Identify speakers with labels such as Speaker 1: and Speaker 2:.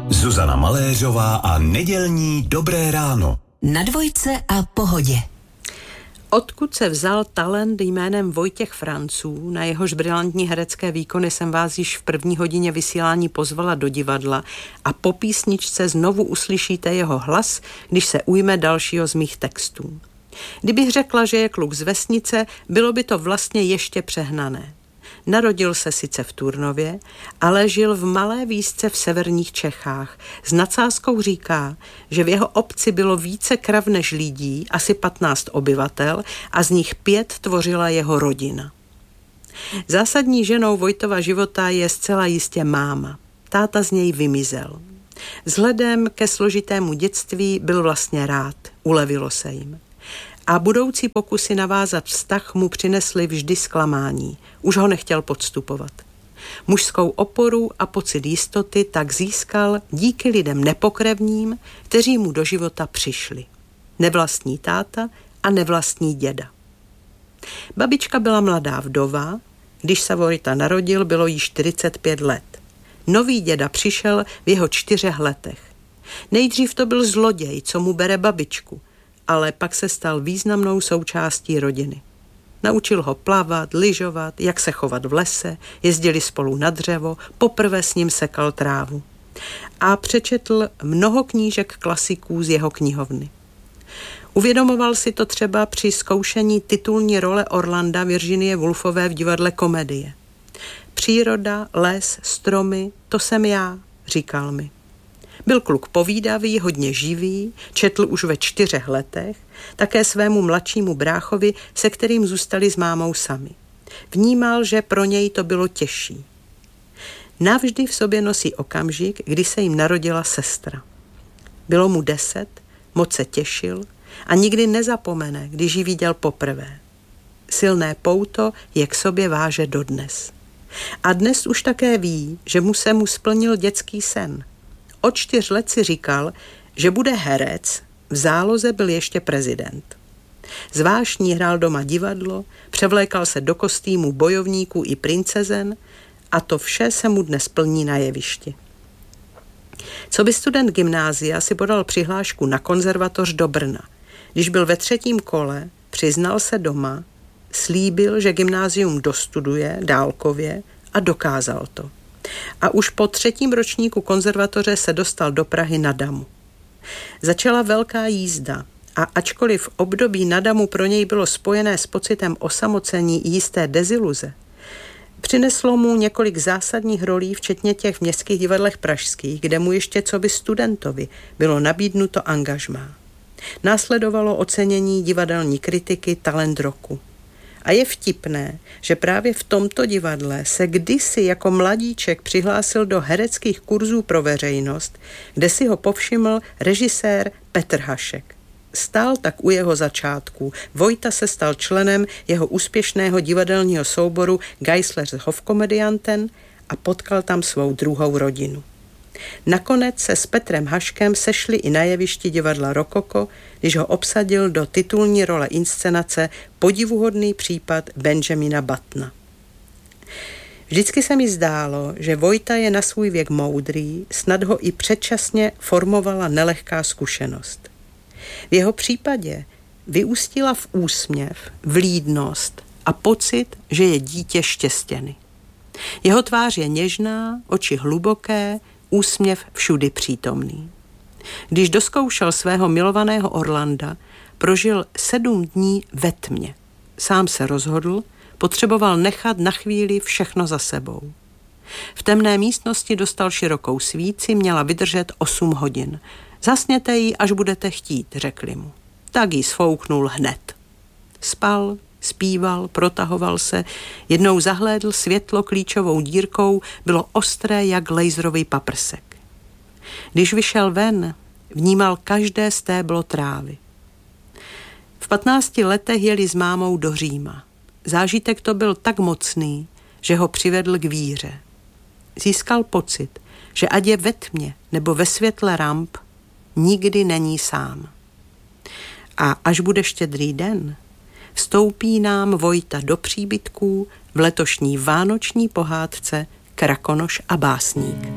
Speaker 1: Zuzana Maléřová a nedělní Dobré ráno.
Speaker 2: Na Dvojce a Pohodě.
Speaker 3: Odkud se vzal talent jménem Vojtěch Franců, na jehož brilantní herecké výkony jsem vás již v první hodině vysílání pozvala do divadla a po písničce znovu uslyšíte jeho hlas, když se ujme dalšího z mých textů. Kdybych řekla, že je kluk z vesnice, bylo by to vlastně ještě přehnané. Narodil se sice v Turnově, ale žil v malé vísce v severních Čechách. S nadsázkou říká, že v jeho obci bylo více krav než lidí, asi 15 obyvatel, a z nich 5 tvořila jeho rodina. Zásadní ženou Vojtova života je zcela jistě máma. Táta z něj vymizel. Vzhledem ke složitému dětství byl vlastně rád, ulevilo se jim. A budoucí pokusy navázat vztah mu přinesly vždy zklamání. Už ho nechtěl podstupovat. Mužskou oporu a pocit jistoty tak získal díky lidem nepokrevním, kteří mu do života přišli. Nevlastní táta a nevlastní děda. Babička byla mladá vdova, když se Vojta narodil, bylo jí 45 let. Nový děda přišel v jeho 4 letech. Nejdřív to byl zloděj, co mu bere babičku, ale pak se stal významnou součástí rodiny. Naučil ho plavat, lyžovat, jak se chovat v lese, jezdili spolu na dřevo, poprvé s ním sekal trávu. A přečetl mnoho knížek klasiků z jeho knihovny. Uvědomoval si to třeba při zkoušení titulní role Orlanda Virginie Woolfové v divadle Komedie. Příroda, les, stromy, to jsem já, říkal mi. Byl kluk povídavý, hodně živý, četl už ve 4 letech, také svému mladšímu bráchovi, se kterým zůstali s mámou sami. Vnímal, že pro něj to bylo těžší. Navždy v sobě nosí okamžik, kdy se jim narodila sestra. Bylo mu 10, moc se těšil a nikdy nezapomene, když ji viděl poprvé. Silné pouto je k sobě váže dodnes. A dnes už také ví, že se mu splnil dětský sen. Od 4 let si říkal, že bude herec, v záloze byl ještě prezident. Zvášní hrál doma divadlo, převlékal se do kostýmů bojovníků i princezen a to vše se mu dnes plní na jevišti. Coby student gymnázia si podal přihlášku na konzervatoř do Brna. Když byl ve 3. kole, přiznal se doma, slíbil, že gymnázium dostuduje dálkově a dokázal to. A už po 3. ročníku konzervatoře se dostal do Prahy na damu. Začala velká jízda a ačkoliv období na damu pro něj bylo spojené s pocitem osamocení i jisté deziluze, přineslo mu několik zásadních rolí, včetně těch v městských divadlech pražských, kde mu ještě coby studentovi bylo nabídnuto angažmá. Následovalo ocenění divadelní kritiky Talent roku. A je vtipné, že právě v tomto divadle se kdysi jako mladíček přihlásil do hereckých kurzů pro veřejnost, kde si ho povšiml režisér Petr Hašek. Stál tak u jeho začátků. Vojta se stal členem jeho úspěšného divadelního souboru Geisler's Hofkomedianten a potkal tam svou druhou rodinu. Nakonec se s Petrem Haškem sešli i na jevišti divadla Rokoko, když ho obsadil do titulní role inscenace Podivuhodný případ Benjamina Buttona. Vždycky se mi zdálo, že Vojta je na svůj věk moudrý, snad ho i předčasně formovala nelehká zkušenost. V jeho případě vyústila v úsměv, vlídnost a pocit, že je dítě štěstěny. Jeho tvář je něžná, oči hluboké, úsměv všudy přítomný. Když doskoušel svého milovaného Orlanda, prožil 7 dní ve tmě. Sám se rozhodl, potřeboval nechat na chvíli všechno za sebou. V temné místnosti dostal širokou svíci, měla vydržet 8 hodin. Zasněte ji, až budete chtít, řekli mu. Tak ji sfouknul hned. Spal, zpíval, protahoval se, jednou zahlédl světlo klíčovou dírkou, bylo ostré jak laserový paprsek. Když vyšel ven, vnímal každé stéblo trávy. V 15 letech jeli s mámou do Říma. Zážitek to byl tak mocný, že ho přivedl k víře. Získal pocit, že ať je ve tmě nebo ve světle ramp, nikdy není sám. A až bude Štědrý den, vstoupí nám Vojta do příbytků v letošní vánoční pohádce Krakonoš a básník.